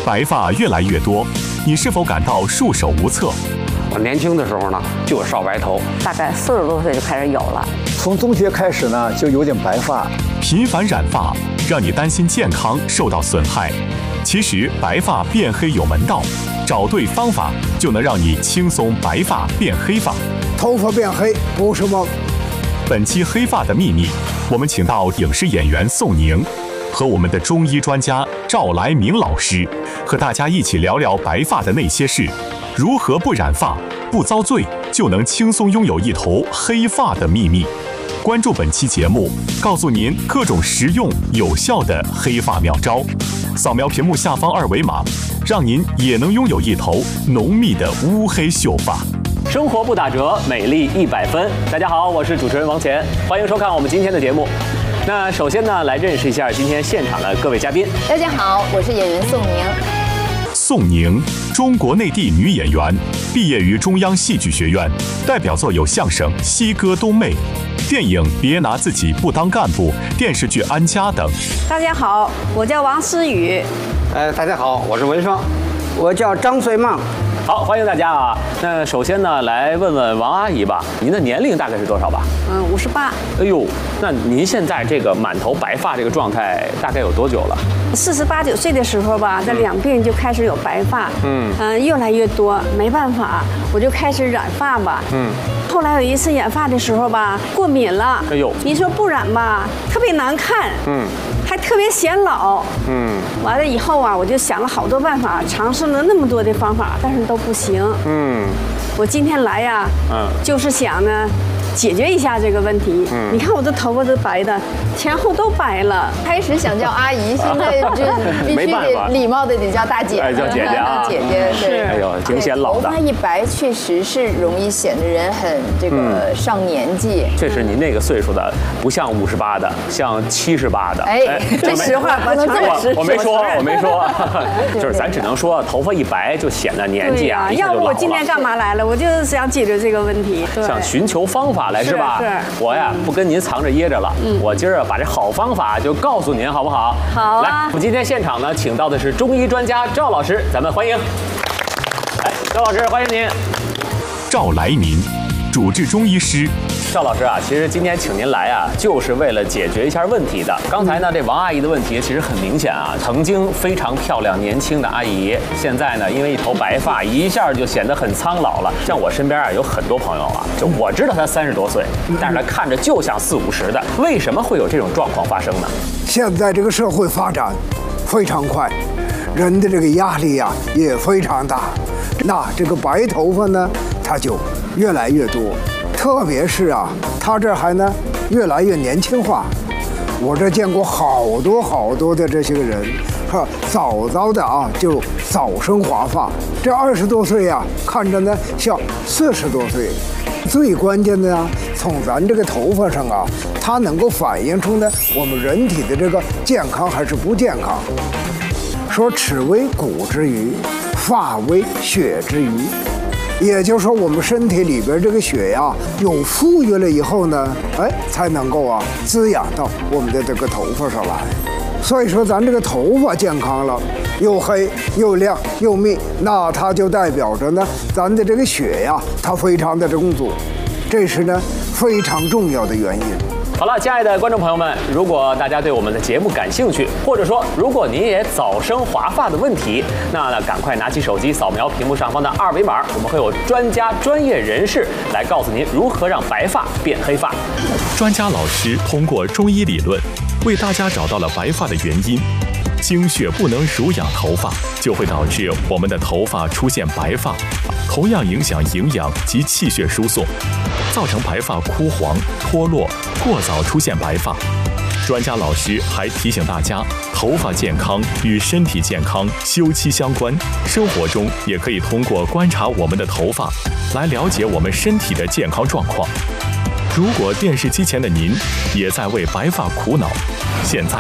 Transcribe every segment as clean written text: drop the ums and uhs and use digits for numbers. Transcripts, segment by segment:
白发越来越多，你是否感到束手无策？ 我年轻的时候呢，就有少白头， 大概40多岁就开始有了。 从中学开始呢，就有点白发。 频繁染发让你担心健康受到损害，其实白发变黑有门道，找对方法就能让你轻松白发变黑发。 头发变黑不是梦。 本期黑发的秘密，我们请到影视演员宋宁和我们的中医专家赵来明老师，和大家一起聊聊白发的那些事，如何不染发、不遭罪，就能轻松拥有一头黑发的秘密。关注本期节目，告诉您各种实用有效的黑发妙招。扫描屏幕下方2维码，让您也能拥有一头浓密的乌黑秀发。 生活不打折，美丽100分。大家好，我是主持人王乾，欢迎收看我们今天的节目。那首先呢，来认识一下今天现场的各位嘉宾。 大家好，我是演员宋宁。 宋宁，中国内地女演员，毕业于中央戏剧学院，代表作有相声《西歌冬妹》、电影《别拿自己不当干部》、电视剧《安家》等。 大家好，我叫王思雨。 大家好，我是文双，我叫张穗梦。 好，欢迎大家啊！那首先呢，来问问王阿姨吧，您的年龄大概是多少吧 ？58。 哎呦，那您现在这个满头白发这个状态大概有多久了 ？48、9岁的时候吧，在两鬓就开始有白发，越来越多，没办法，我就开始染发吧，后来有一次染发的时候吧，过敏了， 哎呦， 你说不染吧，特别难看，还特别显老，完了以后啊，我就想了好多办法，尝试了那么多的方法，但是都不行，我今天来呀，就是想呢，解决一下这个问题。你看我的头发都白的，前后都白了。 开始想叫阿姨，现在就必须得礼貌的得叫大姐， 叫姐姐啊， 姐姐对。 哎呦，挺显老的。 头发一白，确实是容易显得人很这个上年纪。 确实，您那个岁数的不像58的，像78的。 哎，这实话不能这么直。 我没说，就是咱只能说头发一白就显得年纪啊， 要不我今天干嘛来了？我就是想解决这个问题， 想寻求方法来是吧？ 是。 我呀不跟您藏着掖着了，我今儿把这好方法就告诉您，好不好？ 好啊。 来，我们今天现场呢，请到的是中医专家赵老师，咱们欢迎。来，赵老师，欢迎您。 赵来明，主治中医师。 赵老师啊，其实今天请您来啊，就是为了解决一下问题的。刚才呢，这王阿姨的问题其实很明显啊，曾经非常漂亮年轻的阿姨，现在呢，因为一头白发，一下就显得很苍老了。像我身边啊，有很多朋友啊，就我知道他30多岁，但是他看着就像40、50的，为什么会有这种状况发生呢？ 现在这个社会发展非常快，人的这个压力呀也非常大，那这个白头发呢，它就越来越多。特别是啊，他这还呢越来越年轻化。我这见过好多的这些个人，早的啊就早生华发。这20多岁啊，看着呢像40多岁。最关键的啊，从咱这个头发上啊，它能够反映出呢我们人体的这个健康还是不健康。说齿为骨之余，发为血之余。也就是说，我们身体里边这个血呀，有富裕了以后呢，才能够啊滋养到我们的这个头发上来。所以说，咱这个头发健康了，又黑又亮又密，那它就代表着呢，咱的这个血呀，它非常的充足，这是呢非常重要的原因。 好了，亲爱的观众朋友们，如果大家对我们的节目感兴趣，或者说如果您也早生华发的问题，那赶快拿起手机扫描屏幕上方的2维码，我们会有专家专业人士来告诉您如何让白发变黑发。 专家老师通过中医理论为大家找到了白发的原因。经血不能濡养头发，就会导致我们的头发出现白发，同样影响营养及气血输送，造成白发枯黄、脱落，过早出现白发。专家老师还提醒大家，头发健康与身体健康休戚相关，生活中也可以通过观察我们的头发来了解我们身体的健康状况。如果电视机前的您也在为白发苦恼，现在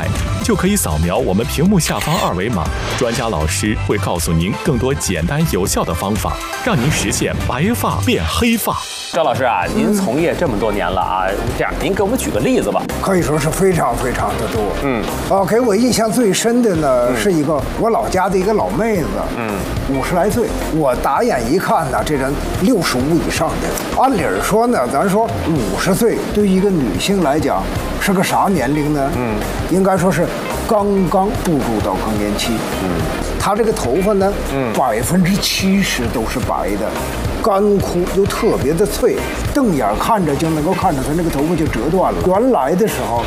就可以扫描我们屏幕下方二维码，专家老师会告诉您更多简单有效的方法，让您实现白发变黑发。 赵老师啊，您从业这么多年了啊，这样您给我们举个例子吧。 可以说是非常非常的多。给我印象最深的呢，是我老家的一个老妹子，50来岁。我打眼一看呢，这人65以上的。按理说呢，咱说50岁对于一个女性来讲是个啥年龄呢？应该说是刚刚步入到更年期。她这个头发呢，70%都是白的。干枯又特别的脆，瞪眼看着就能够看着它那个头发就折断了。原来的时候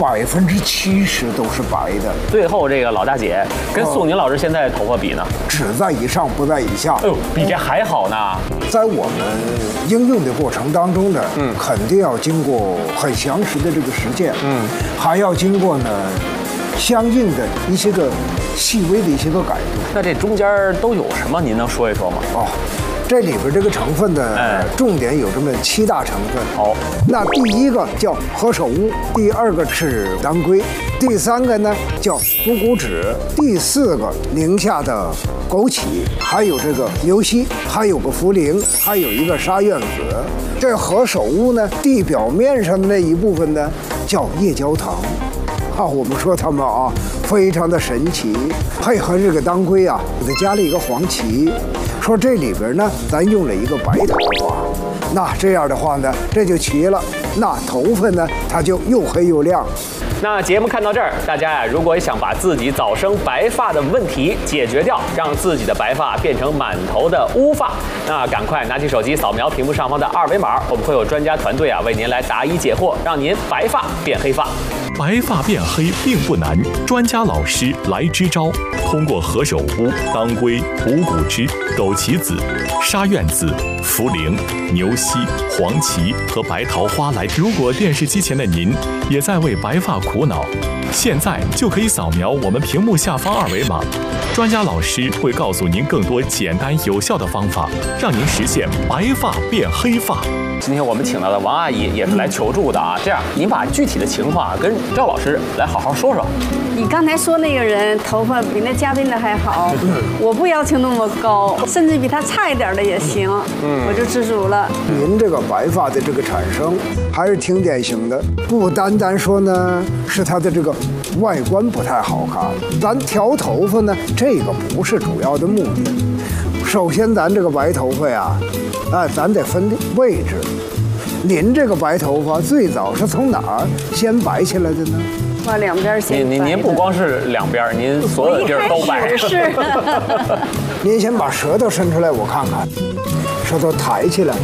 ，70%都是白的。 最后这个老大姐跟宋宁老师现在头发比呢？ 只在以上，不在以下。 哎呦，比这还好呢。 在我们应用的过程当中呢，肯定要经过很详实的这个实践，还要经过呢相应的一些个细微的一些个改动。 那这中间都有什么？您能说一说吗？ 这里边这个成分的重点有这么7大成分。那第一个叫何首乌，第2个是当归，第3个呢叫补骨脂，第4个宁夏的枸杞，还有这个牛膝，还有个茯苓，还有一个沙苑子。这何首乌呢，地表面上的那一部分呢叫夜焦糖。我们说它们非常的神奇，配合这个当归给它加了一个黄芪。说这里边呢，咱用了一个白头发，那这样的话呢，这就齐了。那头发呢，它就又黑又亮。 那节目看到这儿，大家如果想把自己早生白发的问题解决掉，让自己的白发变成满头的乌发，那赶快拿起手机扫描屏幕上方的二维码，我们会有专家团队为您来答疑解惑，让您白发变黑发。 白发变黑并不难，专家老师来支招。通过何首乌、当归、补骨脂、枸杞子、沙苑子、茯苓、牛膝、黄芪和白桃花来。如果电视机前的您也在为白发苦恼，现在就可以扫描我们屏幕下方二维码，专家老师会告诉您更多简单有效的方法，让您实现白发变黑发。 今天我们请到的王阿姨也是来求助的这样，您把具体的情况跟赵老师来好好说说。 你刚才说那个人头发比那嘉宾的还好，我不要求那么高，甚至比他差一点的也行，我就知足了。 您这个白发的这个产生还是挺典型的，不单单说呢是他的这个外观不太好看，咱调头发呢这个不是主要的目的。首先咱这个白头发咱得分位置。您这个白头发最早是从哪儿先白起来的呢？ 把两边先白。 您不光是两边，您所有的地儿都白。 是。 您先把舌头伸出来，我看看，舌头抬起来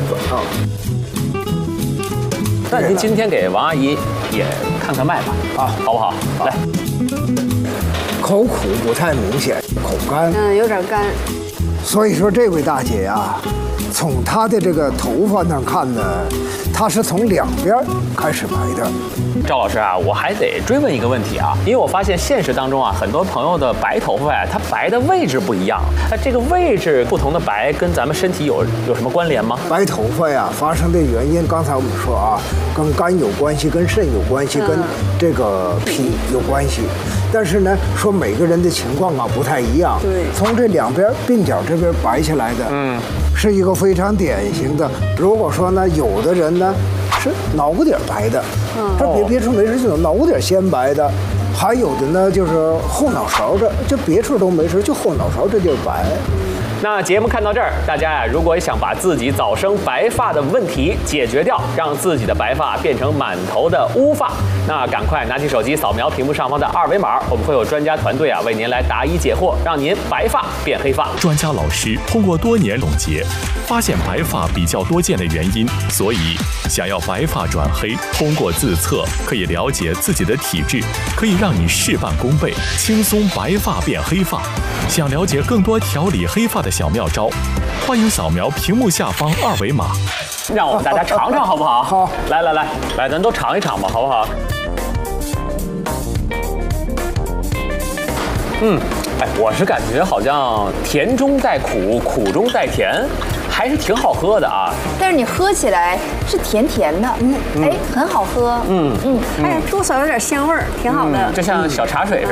那您今天给王阿姨也看看脉吧，好不好？来， 口苦不太明显，口干， 有点干。 所以说这位大姐从她的这个头发上看呢，她是从两边开始白的。 赵老师我还得追问一个问题因为我发现现实当中很多朋友的白头发它白的位置不一样，这个位置不同的白跟咱们身体有什么关联吗？ 白头发发生的原因，刚才我们说跟肝有关系，跟肾有关系，跟这个脾有关系。但是呢，说每个人的情况不太一样。 对，从这两边鬓角这边白下来的，是一个非常典型的。如果说呢，有的人呢是脑瓜底白的，这别处没事就脑瓜底先白的，还有的呢就是后脑勺这就别处都没事，就后脑勺这地儿白。 那节目看到这儿，大家如果想把自己早生白发的问题解决掉，让自己的白发变成满头的乌发，那赶快拿起手机扫描屏幕上方的二维码，我们会有专家团队为您来答疑解惑，让您白发变黑发。 专家老师通过多年总结，发现白发比较多见的原因，所以想要白发转黑，通过自测可以了解自己的体质，可以让你事半功倍，轻松白发变黑发。想了解更多调理黑发的小妙招，欢迎扫描屏幕下方二维码， 让我们大家尝尝好不好？ 好， 来，咱都尝一尝吧，好不好？我是感觉好像甜中带苦，苦中带甜，还是挺好喝的但是你喝起来是甜甜的，很好喝， 多少有点香味儿，挺好的， 就像小茶水似